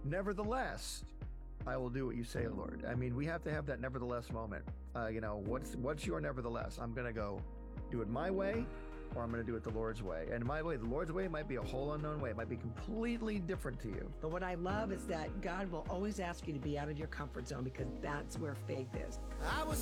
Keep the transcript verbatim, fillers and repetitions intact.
Nevertheless, I will do what you say, Lord. I mean, we have to have that nevertheless moment. Uh, you know, what's what's your nevertheless? I'm going to go do it my way, or I'm going to do it the Lord's way. And my way, the Lord's way might be a whole unknown way. It might be completely different to you. But what I love is that God will always ask you to be out of your comfort zone, because that's where faith is. I was